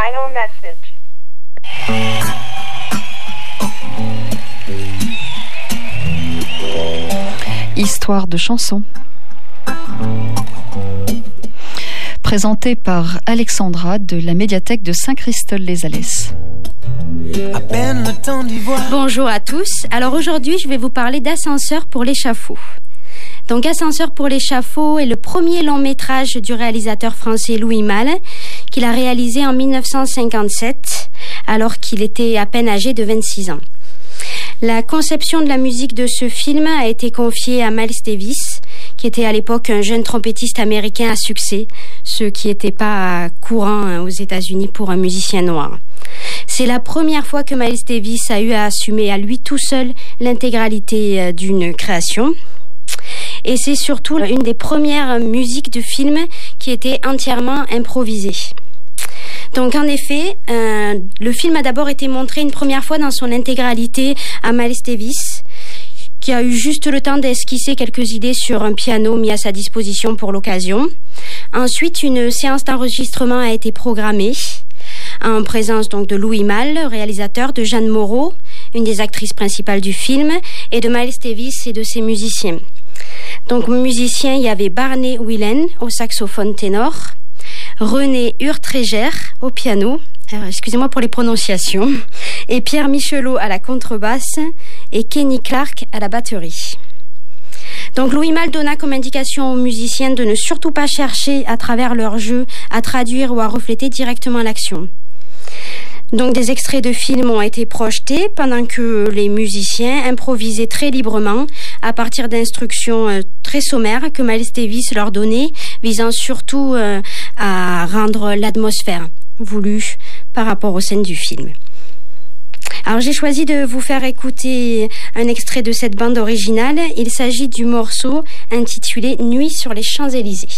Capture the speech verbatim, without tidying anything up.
Final message. Histoire de chanson. Présentée par Alexandra de la médiathèque de Saint-Christol-les-Alès. Bonjour à tous. Alors aujourd'hui, je vais vous parler d'Ascenseur pour l'échafaud. Donc Ascenseur pour l'échafaud est le premier long métrage du réalisateur français Louis Malle qu'il a réalisé en dix-neuf cent cinquante-sept alors qu'il était à peine âgé de vingt-six ans. La conception de la musique de ce film a été confiée à Miles Davis, qui était à l'époque un jeune trompettiste américain à succès, ce qui n'était pas courant aux États-Unis pour un musicien noir. C'est la première fois que Miles Davis a eu à assumer à lui tout seul l'intégralité d'une création. Et c'est surtout une des premières musiques de film qui était entièrement improvisée. Donc en effet, euh, le film a d'abord été montré une première fois dans son intégralité à Miles Davis, qui a eu juste le temps d'esquisser quelques idées sur un piano mis à sa disposition pour l'occasion. Ensuite, une séance d'enregistrement a été programmée, en présence donc de Louis Malle, réalisateur, de Jeanne Moreau, une des actrices principales du film, et de Miles Davis et de ses musiciens. Donc musiciens, il y avait Barney Whelan au saxophone ténor, René Urtréger au piano, alors, excusez-moi pour les prononciations, et Pierre Michelot à la contrebasse et Kenny Clark à la batterie. Donc Louis Malle donna comme indication aux musiciens de ne surtout pas chercher à travers leur jeu à traduire ou à refléter directement l'action. Donc des extraits de films ont été projetés pendant que les musiciens improvisaient très librement à partir d'instructions très sommaires que Miles Davis leur donnait, visant surtout à rendre l'atmosphère voulue par rapport aux scènes du film. Alors j'ai choisi de vous faire écouter un extrait de cette bande originale. Il s'agit du morceau intitulé « Nuit sur les Champs-Élysées ».